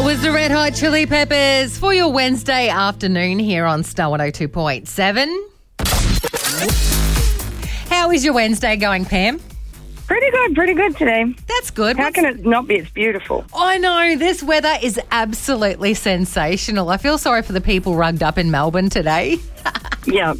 Was the Red Hot Chili Peppers for your Wednesday afternoon here on Star 102.7. How is your Wednesday going, Pam? Pretty good today. That's good. How can it not be? It's beautiful. I know, this weather is absolutely sensational. I feel sorry for the people rugged up in Melbourne today. Yeah.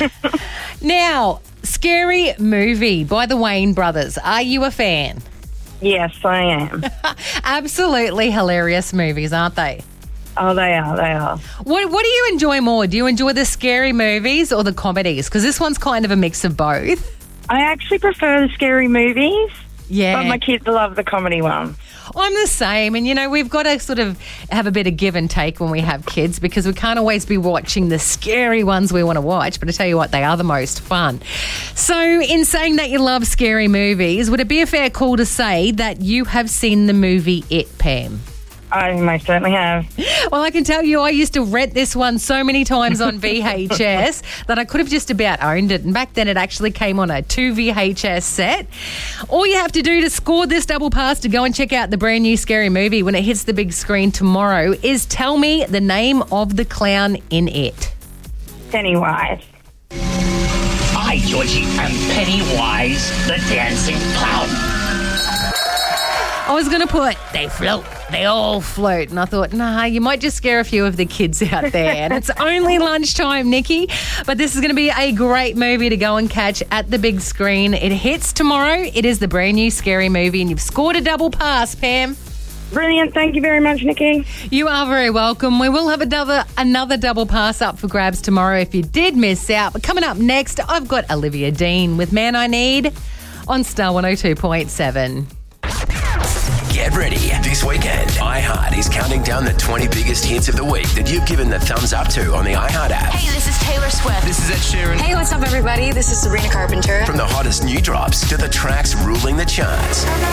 Now, Scary Movie by the Wayne brothers. Are you a fan? Yes, I am. Absolutely hilarious movies, aren't they? Oh, they are. What do you enjoy more? Do you enjoy the scary movies or the comedies? Because this one's kind of a mix of both. I actually prefer the scary movies. Yeah. But my kids love the comedy ones. I'm the same. And, you know, we've got to sort of have a bit of give and take when we have kids because we can't always be watching the scary ones we want to watch. But I tell you what, they are the most fun. So in saying that you love scary movies, would it be a fair call to say that you have seen the movie It, Pam? I most certainly have. Well, I can tell you I used to rent this one so many times on VHS that I could have just about owned it. And back then it actually came on a 2 VHS set. All you have to do to score this double pass to go and check out the brand new Scary Movie when it hits the big screen tomorrow is tell me the name of the clown in it. Pennywise. Hi, Georgie. I'm Pennywise, the dancing clown. I was going to put, they float, they all float. And I thought, nah, you might just scare a few of the kids out there. And it's only lunchtime, Nikki. But this is going to be a great movie to go and catch at the big screen. It hits tomorrow. It is the brand new Scary Movie. And you've scored a double pass, Pam. Brilliant. Thank you very much, Nikki. You are very welcome. We will have another double pass up for grabs tomorrow if you did miss out. But coming up next, I've got Olivia Dean with Man I Need on Star 102.7. Get ready. This weekend, iHeart is counting down the 20 biggest hits of the week that you've given the thumbs up to on the iHeart app. Hey, this is Taylor Swift. This is Ed Sheeran. Hey, what's up, everybody? This is Sabrina Carpenter. From the hottest new drops to the tracks ruling the charts.